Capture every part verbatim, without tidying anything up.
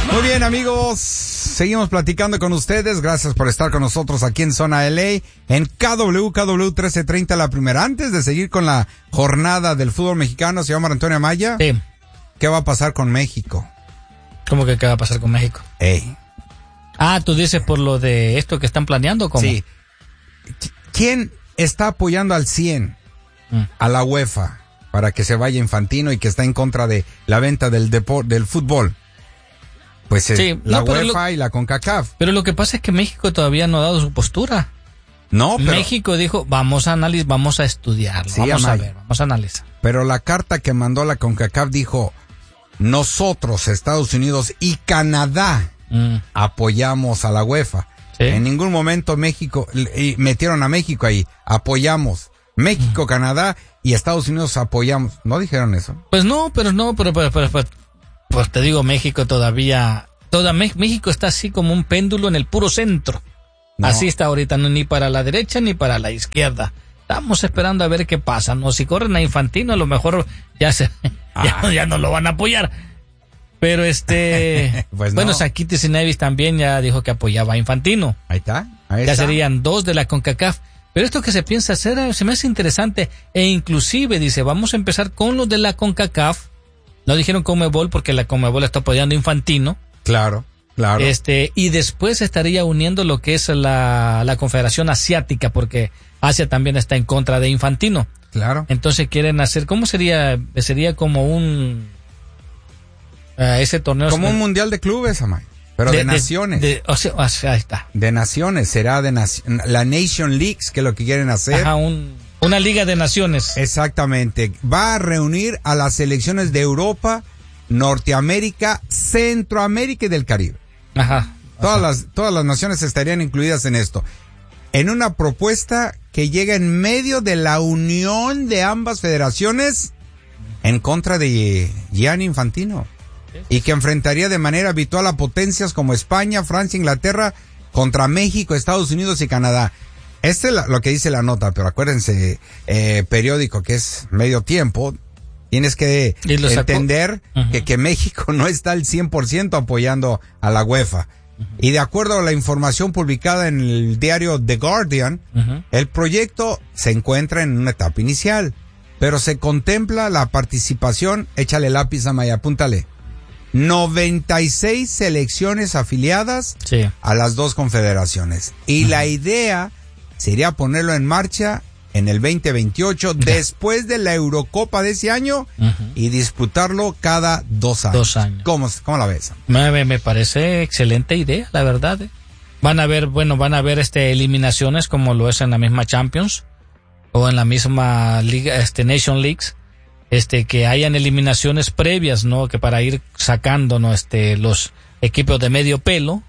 Muy bien, amigos, seguimos platicando con ustedes. Gracias por estar con nosotros aquí en Zona L A, en K W, K W trece treinta, la primera. Antes de seguir con la jornada del fútbol mexicano, señor Mar Antonio Amaya, Sí. ¿qué va a pasar con México? ¿Cómo que qué va a pasar con México? Ey. Ah, tú dices por lo de esto que están planeando, ¿cómo? Sí. ¿Quién está apoyando al cien Mm. a la UEFA para que se vaya Infantino y que está en contra de la venta del depor- del fútbol? Pues eh, Sí, la no, pero UEFA lo- y la CONCACAF. Pero lo que pasa es que México todavía no ha dado su postura. No, pero, México dijo, vamos a analizar, vamos a estudiarlo, Sí, vamos a Amaya. ver, vamos a analizar. pero la carta que mandó la CONCACAF dijo, nosotros, Estados Unidos y Canadá, Mm. apoyamos a la UEFA. Sí. En ningún momento México, y metieron a México ahí, apoyamos. México, Canadá y Estados Unidos apoyamos. ¿No dijeron eso? Pues no, pero no, pero, pero, pero, pero- pues te digo, México todavía, toda Me- México está así como un péndulo en el puro centro. No. Así está ahorita, no, ni para la derecha ni para la izquierda. Estamos esperando a ver qué pasa, ¿no? Si corren a Infantino, a lo mejor ya se, ya, Ah. ya no lo van a apoyar. Pero este, Pues no. bueno, Saquitis y Nevis también ya dijo que apoyaba a Infantino. Ahí está. Ahí Ya está. serían dos de la CONCACAF. Pero esto que se piensa hacer eh, se me hace interesante. E inclusive dice, vamos a empezar con los de la CONCACAF. No dijeron Conmebol porque la Conmebol está apoyando a Infantino. Claro, claro. Este, y después estaría uniendo lo que es la, la Confederación Asiática, porque Asia también está en contra de Infantino. Claro. Entonces quieren hacer, ¿cómo sería? Sería como un eh, ese torneo Como un mundial de clubes, Amay. Pero de, naciones. De, de- o sea, o sea, ahí está. naciones. Será de naci- la Nation Leagues, que es lo que quieren hacer. Ajá, un, una liga de naciones. Exactamente. Va a reunir a las selecciones de Europa, Norteamérica, Centroamérica y del Caribe. Ajá. Todas las, todas las naciones estarían incluidas en esto. En una propuesta que llega en medio de la unión de ambas federaciones en contra de Gianni Infantino. Y que enfrentaría de manera habitual a potencias como España, Francia, Inglaterra contra México, Estados Unidos y Canadá. Este es la- lo que dice la nota, pero acuérdense, eh, periódico que es medio tiempo, tienes que Y lo sacó- entender Ujú. que, que México no está al cien por ciento apoyando a la UEFA. Y de acuerdo a la información publicada en el diario The Guardian, Ujú. el proyecto se encuentra en una etapa inicial, pero se contempla la participación, échale lápiz a Maya, apúntale, noventa y seis selecciones afiliadas Sí. a las dos confederaciones. Y la idea sería ponerlo en marcha en el veinte veintiocho, después de la Eurocopa de ese año, Ujú. y disputarlo cada dos años. Dos años. ¿Cómo, cómo la ves? Me, me- me parece excelente idea, la verdad. eh. Van a haber, bueno, van a haber este eliminaciones como lo es en la misma Champions o en la misma liga, este Nation Leagues, este que hayan eliminaciones previas, ¿no? Que para ir sacando, ¿no? Este los equipos de medio pelo,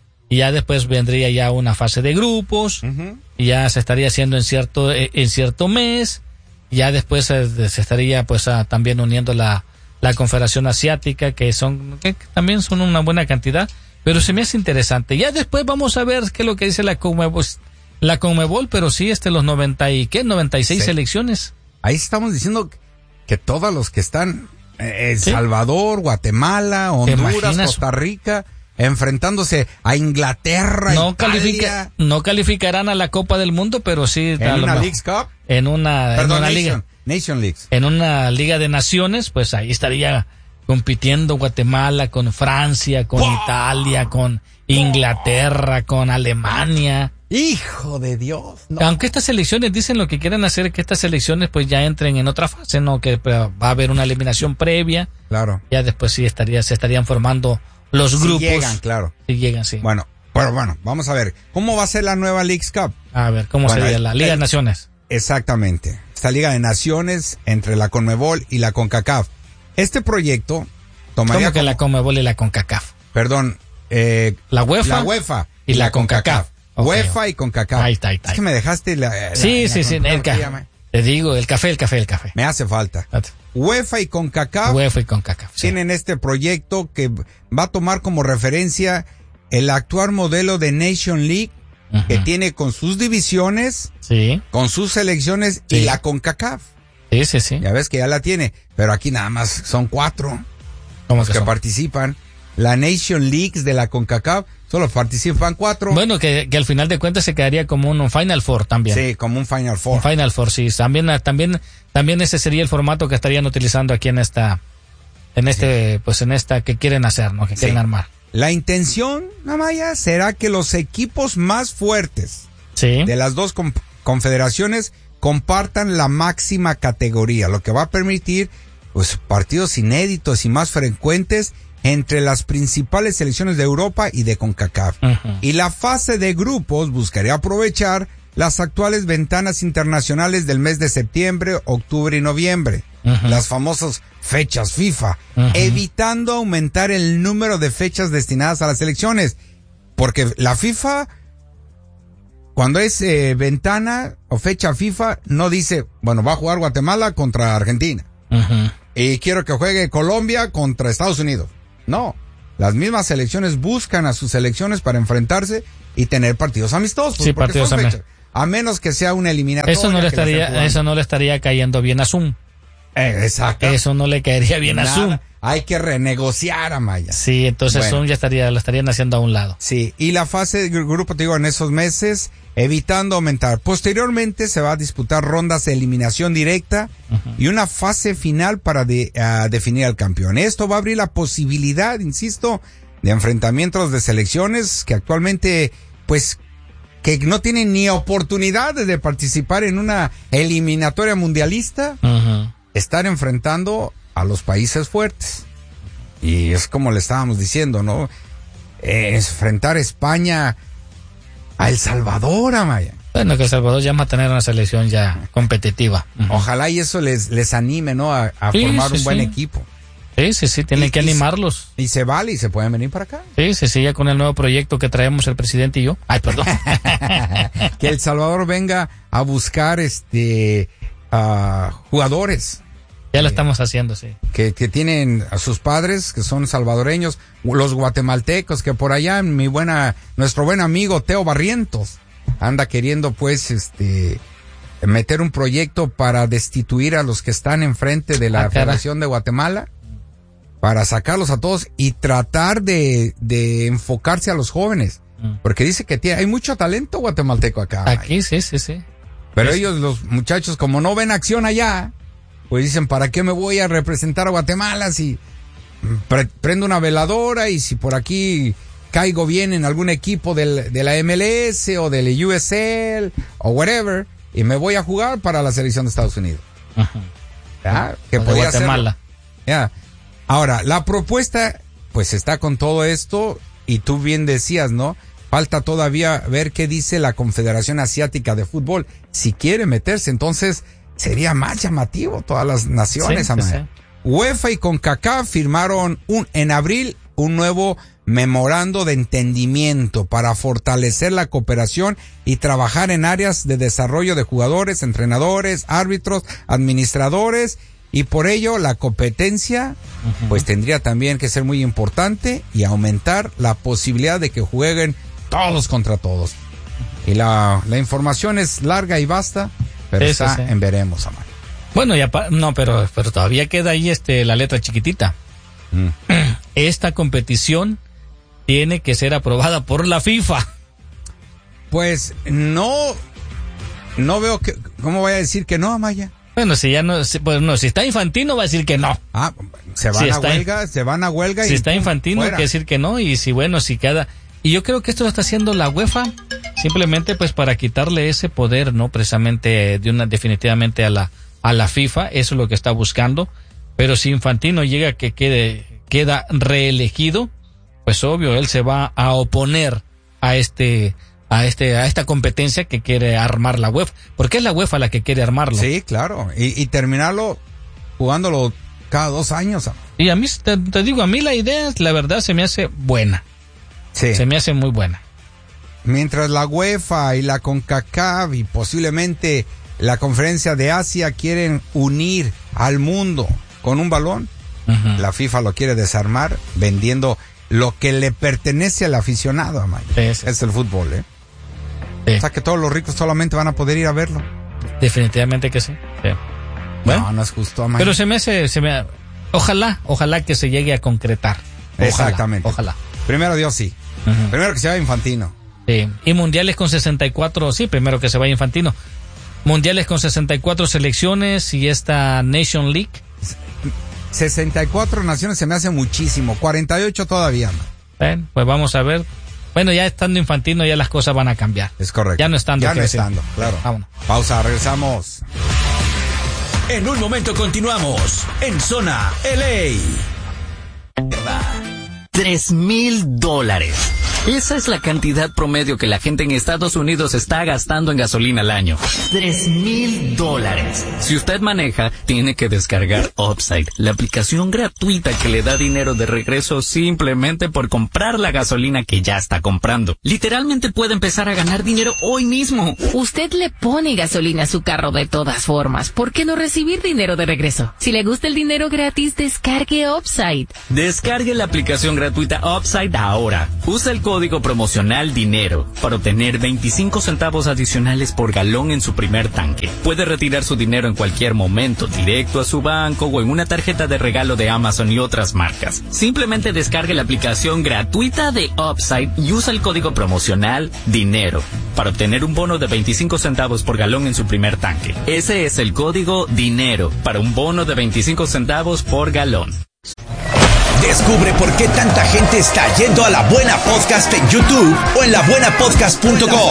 y ya después vendría ya una fase de grupos. Y ya se estaría haciendo en cierto eh, en cierto mes, y ya después eh, se estaría pues ah, también uniendo la la Confederación Asiática, que son que también son una buena cantidad, pero se me hace interesante. Ya después vamos a ver qué es lo que dice la Conmebol, la Conmebol, pero sí este los noventa y qué noventa y seis Sí. selecciones. Ahí estamos diciendo que todos los que están eh, El Sí. Salvador, Guatemala, Honduras, imaginas? Costa Rica, enfrentándose a Inglaterra, No Italia, califica, no calificarán a la Copa del Mundo, pero sí a en lo una mejor- Leagues Cup, en una, en perdón, una liga. Nation, Nation Leagues. En una liga de naciones, pues ahí estaría compitiendo Guatemala con Francia, con Italia, con Inglaterra, con Alemania. Hijo de Dios. No. Aunque estas selecciones dicen lo que quieren hacer, que estas selecciones pues ya entren en otra fase, ¿no? Que pues, va a haber una eliminación previa. Claro. Ya después sí estaría, se estarían formando los Si grupos. llegan, claro. Si llegan, sí. Bueno, pero bueno, vamos a ver. ¿Cómo va a ser la nueva Leagues Cup? A ver, ¿cómo Bueno, sería el- la Liga de el- Naciones? Exactamente. Esta Liga de Naciones entre la Conmebol y la CONCACAF. Este proyecto tomaría ¿Cómo que como- la Conmebol y la CONCACAF? Perdón, eh, La UEFA. la UEFA y la CONCACAF. Ok. UEFA y CONCACAF. Ahí está, ahí está. Es que me dejaste la... la- Sí, la- sí, sí. la- El ca- llama. te digo, el café, el café, el café. Me hace falta. UEFA y CONCACAF UEFA y CONCACAF. sí. tienen este proyecto que va a tomar como referencia el actual modelo de Nation League, Ujú. que tiene con sus divisiones, Sí, con sus selecciones y Sí. la CONCACAF. sí, sí, sí. Ya ves que ya la tiene, pero aquí nada más son cuatro ¿Cómo los que que son? participan. la Nation League de la CONCACAF, solo participan cuatro. Bueno, que, que al final de cuentas se quedaría como un, un Final Four también. Sí, como un Final Four. Un Final Four, sí. También, también, también ese sería el formato que estarían utilizando aquí en esta, en este, sí. pues en esta que quieren hacer, ¿no? Que sí. quieren armar. La intención, Amaya, será que los equipos más fuertes sí. de las dos com- confederaciones compartan la máxima categoría, lo que va a permitir pues partidos inéditos y más frecuentes entre las principales selecciones de Europa y de CONCACAF. Uh-huh. Y la fase de grupos buscaría aprovechar las actuales ventanas internacionales del mes de septiembre, octubre y noviembre, uh-huh. las famosas fechas FIFA, uh-huh. evitando aumentar el número de fechas destinadas a las selecciones, porque la FIFA, cuando es eh, ventana o fecha FIFA, no dice, bueno, va a jugar Guatemala contra Argentina, uh-huh. y quiero que juegue Colombia contra Estados Unidos. No, las mismas selecciones buscan a sus selecciones para enfrentarse y tener partidos amistosos. Sí, partidos amistosos. A menos que sea una eliminatoria. Eso no le estaría, eso no le estaría cayendo bien a Zoom. Eh, exacto. Eso no le caería bien Nada, a Zoom. Hay que renegociar, Amaya. Sí, entonces bueno. Zoom ya estaría, lo estarían haciendo a un lado. Sí, y la fase de grupo, te digo, en esos meses, evitando aumentar. Posteriormente se va a disputar rondas de eliminación directa uh-huh. y una fase final para de, uh, definir al campeón. Esto va a abrir la posibilidad, insisto, de enfrentamientos de selecciones que actualmente, pues, que no tienen ni oportunidades de participar en una eliminatoria mundialista, uh-huh. estar enfrentando a los países fuertes. Y es como le estábamos diciendo, ¿no? Eh, enfrentar España a El Salvador, Amaya. Bueno, que El Salvador ya va a tener una selección ya competitiva. Uh-huh. Ojalá y eso les, les anime, ¿no? A, a sí, formar sí, un buen sí. equipo. Sí, sí, sí, tienen y, que animarlos. Y, y se vale y se pueden venir para acá. Sí, sí, sí, ya con el nuevo proyecto que traemos el presidente y yo. Ay, perdón. Que El Salvador venga a buscar este uh, jugadores. Ya lo estamos haciendo, sí. Que, que tienen a sus padres, que son salvadoreños, los guatemaltecos, que por allá mi buena, nuestro buen amigo Teo Barrientos anda queriendo pues este meter un proyecto para destituir a los que están enfrente de la ah, Federación de Guatemala, para sacarlos a todos y tratar de, de enfocarse a los jóvenes. Mm. Porque dice que tiene, hay mucho talento guatemalteco acá. Aquí, sí, sí, sí. Pero es... ellos, los muchachos, como no ven acción allá, pues dicen, ¿para qué me voy a representar a Guatemala si pre- prendo una veladora y si por aquí caigo bien en algún equipo del, de la M L S o del U S L o whatever y me voy a jugar para la selección de Estados Unidos? Ajá. ¿Ya? Que o podía de Guatemala. Ya. Ahora, la propuesta, pues está con todo esto y tú bien decías, ¿no? Falta todavía ver qué dice la Confederación Asiática de Fútbol. Si quiere meterse, entonces sería más llamativo todas las naciones. Sí, sí, sí. UEFA y CONCACAF firmaron un, en abril un nuevo memorando de entendimiento para fortalecer la cooperación y trabajar en áreas de desarrollo de jugadores, entrenadores, árbitros, administradores, y por ello la competencia uh-huh. pues tendría también que ser muy importante y aumentar la posibilidad de que jueguen todos contra todos. Y la, la información es larga y vasta, pero sí, está sí, sí. en veremos, Amar. Bueno, ya pa- no, pero pero todavía queda ahí este la letra chiquitita. Mm. Esta competición tiene que ser aprobada por la FIFA. Pues no no veo que cómo voy a decir que no, Amaya. Bueno, si ya no, si, pues no, si está Infantino va a decir que no. Ah, se van si a huelga, in, se van a huelga. Si y está Infantino hay que decir que no, y si bueno, si cada... Y yo creo que esto lo está haciendo la UEFA simplemente pues para quitarle ese poder, ¿no? Precisamente de una, definitivamente a la, a la FIFA, eso es lo que está buscando. Pero si Infantino llega que quede, queda reelegido, pues obvio, él se va a oponer a este... a este a esta competencia que quiere armar la UEFA, porque es la UEFA la que quiere armarlo. Sí, claro, y, y terminarlo jugándolo cada dos años. Y a mí, te, te digo, a mí la idea, la verdad, se me hace buena. Sí. Se me hace muy buena. Mientras la UEFA y la CONCACAF y posiblemente la Conferencia de Asia quieren unir al mundo con un balón, uh-huh. la FIFA lo quiere desarmar vendiendo lo que le pertenece al aficionado, Amaya. Sí, sí. Es el fútbol, ¿eh? Sí. O sea que todos los ricos solamente van a poder ir a verlo. Definitivamente que sí. sí. Bueno, no, no es justo, Amaya. Pero se me hace, se me, ojalá, ojalá que se llegue a concretar. Ojalá, Exactamente. Ojalá. Primero Dios sí. Uh-huh. Primero que se vaya Infantino. Sí. Y mundiales con sesenta y cuatro, sí, primero que se vaya Infantino. Mundiales con sesenta y cuatro selecciones y esta Nation League. sesenta y cuatro naciones se me hace muchísimo, cuarenta y ocho todavía. Bueno, pues vamos a ver. Bueno, ya estando Infantino ya las cosas van a cambiar. Es correcto. Ya no estando. Ya no estando, claro. Vámonos. Pausa, regresamos. En un momento continuamos en Zona L A. Tres mil dólares. Esa es la cantidad promedio que la gente en Estados Unidos está gastando en gasolina al año. Tres mil dólares. Si usted maneja, tiene que descargar Upside, la aplicación gratuita que le da dinero de regreso simplemente por comprar la gasolina que ya está comprando. Literalmente puede empezar a ganar dinero hoy mismo. Usted le pone gasolina a su carro de todas formas. ¿Por qué no recibir dinero de regreso? Si le gusta el dinero gratis, descargue Upside. Descargue la aplicación gratuita Upside ahora. Usa el código promocional DINERO para obtener veinticinco centavos adicionales por galón en su primer tanque. Puede retirar su dinero en cualquier momento, directo a su banco o en una tarjeta de regalo de Amazon y otras marcas. Simplemente descargue la aplicación gratuita de Upside y usa el código promocional DINERO para obtener un bono de veinticinco centavos por galón en su primer tanque. Ese es el código DINERO para un bono de veinticinco centavos por galón. Descubre por qué tanta gente está yendo a La Buena Podcast en YouTube o en la buena podcast punto com.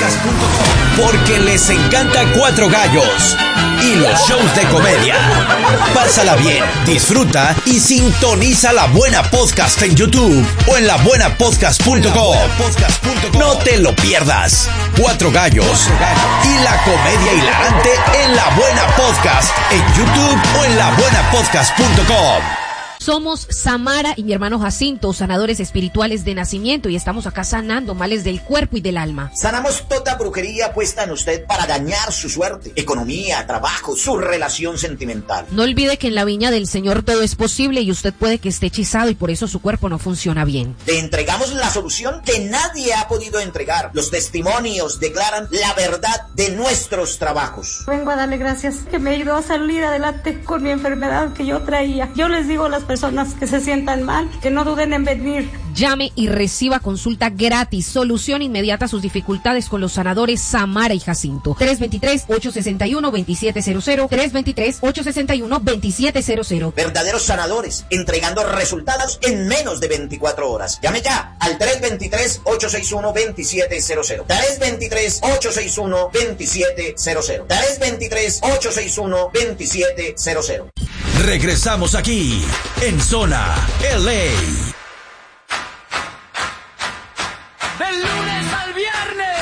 Porque les encanta Cuatro Gallos y los shows de comedia. Pásala bien, disfruta y sintoniza La Buena Podcast en YouTube o en la buena podcast punto com. No te lo pierdas. Cuatro Gallos y la comedia hilarante en La Buena Podcast en YouTube o en la buena podcast punto com. Somos Samara y mi hermano Jacinto, sanadores espirituales de nacimiento, y estamos acá sanando males del cuerpo y del alma. Sanamos toda brujería puesta en usted para dañar su suerte, economía, trabajo, su relación sentimental. No olvide que en la viña del Señor todo es posible y usted puede que esté hechizado y por eso su cuerpo no funciona bien. Le entregamos la solución que nadie ha podido entregar. Los testimonios declaran la verdad de nuestros trabajos. Vengo a darle gracias que me ayudó a salir adelante con mi enfermedad que yo traía. Yo les digo a las personas personas que se sientan mal, que no duden en venir. Llame y reciba consulta gratis, solución inmediata a sus dificultades con los sanadores Samara y Jacinto. tres dos tres, ocho seis uno, dos siete cero cero, tres dos tres, ocho seis uno, dos siete cero cero. Verdaderos sanadores, entregando resultados en menos de veinticuatro horas. Llame ya al tres dos tres, ocho seis uno, dos siete cero cero. tres dos tres, ocho seis uno, dos siete cero cero. tres dos tres, ocho seis uno, dos siete cero cero. Regresamos aquí en Zona L A. Del lunes al viernes.